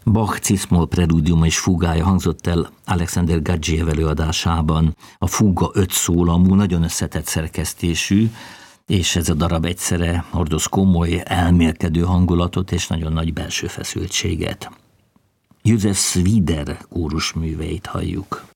Bach Cis-moll preludiuma és fugája hangzott el Alexander Gadzsiev előadásában. A fuga 5 szólamú, nagyon összetett szerkesztésű, és ez a darab egyszerre hordoz komoly, elmélkedő hangulatot és nagyon nagy belső feszültséget. József Svider kórusműveit halljuk.